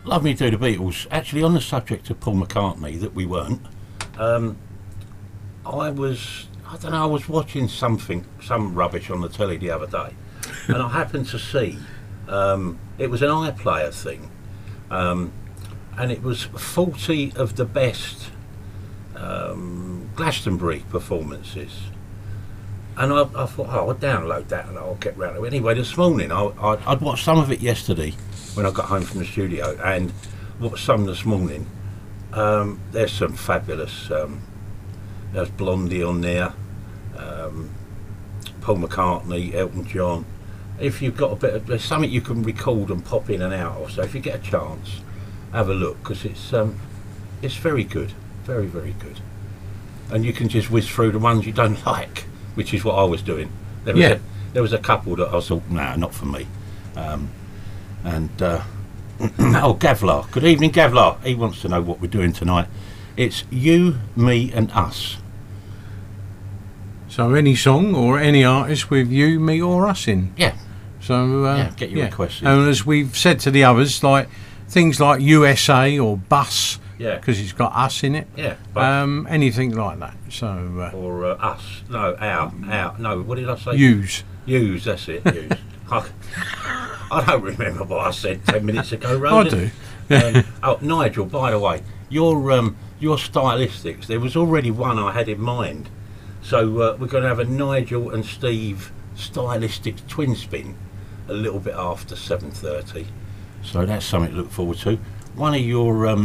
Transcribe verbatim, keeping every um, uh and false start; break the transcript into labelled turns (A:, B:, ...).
A: Love Me Do the Beatles. Actually, on the subject of Paul McCartney, that we weren't, um, I was, I don't know, I was watching something, some rubbish on the telly the other day, and I happened to see, um, it was an iPlayer thing, um, and it was forty of the best um, Glastonbury performances. And I, I thought, oh, I'll download that and I'll get round to it. Anyway, this morning, I, I, I'd watched some of it yesterday when I got home from the studio, and watched some this morning. Um, there's some fabulous, um, there's Blondie on there, um, Paul McCartney, Elton John. If you've got a bit of, there's something you can record and pop in and out of, so if you get a chance, have a look, because it's, um, it's very good, very, very good. And you can just whiz through the ones you don't like, which is what I was doing. There was,
B: Yeah.
A: a, there was a couple that I thought, nah, not for me. Um, and, uh, oh, Gavlar. Good evening, Gavlar. He wants to know what we're doing tonight. It's You, Me and Us.
B: So any song or any artist with you, me or us in.
A: Yeah.
B: So uh,
A: Yeah, get your requests in.
B: And as we've said to the others, like things like U S A or Bus,
A: Yeah.
B: because it's got us in it.
A: Yeah. But,
B: Um, anything like that. So uh,
A: or uh, Us. No, Our. Our. No, what did I say?
B: use.
A: Use, that's it. Use. I, I don't remember what I said ten minutes ago,
B: I
A: Roland.
B: do.
A: um, oh, Nigel, by the way, your um, your stylistics, there was already one I had in mind. So uh, we're going to have a Nigel and Steve stylistic twin spin a little bit after seven thirty. So that's something to look forward to. One of your um,